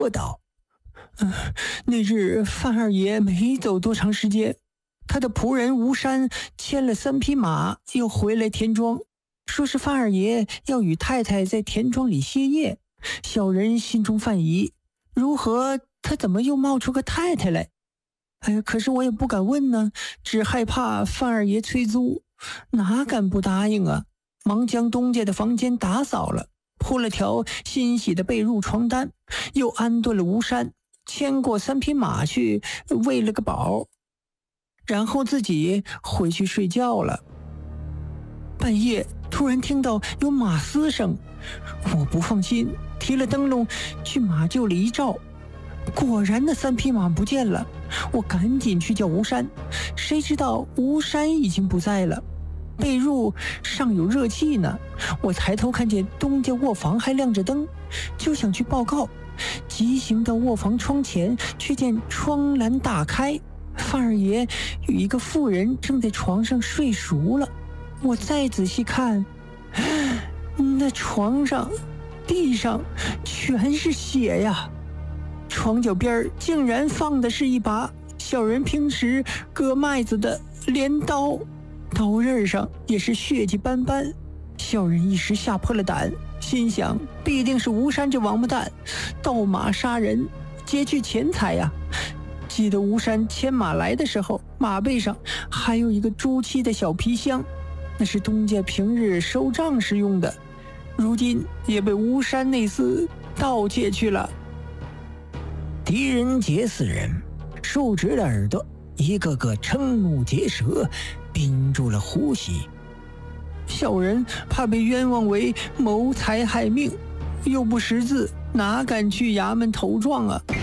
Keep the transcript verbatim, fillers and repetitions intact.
说道：“嗯，那日范二爷没走多长时间，他的仆人吴山牵了三匹马，又回来田庄，说是范二爷要与太太在田庄里歇业。小人心中犯疑，如何他怎么又冒出个太太来？哎呀，可是我也不敢问呢，只害怕范二爷催租，哪敢不答应啊？忙将东家的房间打扫了，铺了条新洗的被褥床单，又安顿了吴山，牵过三匹马去喂了个饱，然后自己回去睡觉了。半夜突然听到有马嘶声，我不放心，提了灯笼去马厩里一照，果然那三匹马不见了。我赶紧去叫吴山，谁知道吴山已经不在了，被褥尚有热气呢。我抬头看见东家卧房还亮着灯，就想去报告，急行到卧房窗前，却见窗栏打开，范二爷与一个妇人正在床上睡熟了。我再仔细看，那床上地上全是血呀，床脚边竟然放的是一把小人平时割麦子的镰刀，刀刃上也是血迹斑斑。小人一时吓破了胆，心想必定是吴山这王八蛋盗马杀人，劫去钱财呀。记得吴山牵马来的时候，马背上还有一个朱漆的小皮箱，那是东家平日收账时用的，如今也被吴山那厮盗窃去了。 狄仁杰四人竖直了耳朵，一个个瞠目结舌，屏住了呼吸。 小人怕被冤枉为谋财害命，又不识字，哪敢去衙门投状啊？